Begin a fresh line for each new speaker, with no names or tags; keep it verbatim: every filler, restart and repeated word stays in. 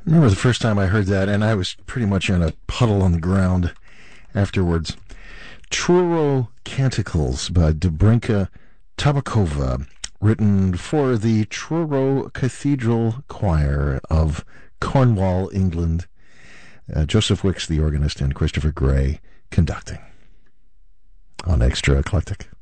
remember the first time I heard that, and I was pretty much in a puddle on the ground afterwards. Truro Canticles by Dobrinka Tabakova, written for the Truro Cathedral Choir of Cornwall, England. Uh, Joseph Wicks, the organist, and Christopher Gray conducting on Extra Eclectic.